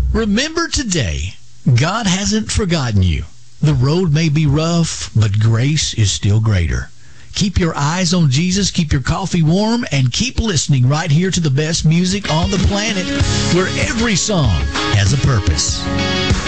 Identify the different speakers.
Speaker 1: Remember today, God hasn't forgotten you. The road may be rough, but grace is still greater. Keep your eyes on Jesus, keep your coffee warm, and keep listening right here to the best music on the planet, where every song has a purpose.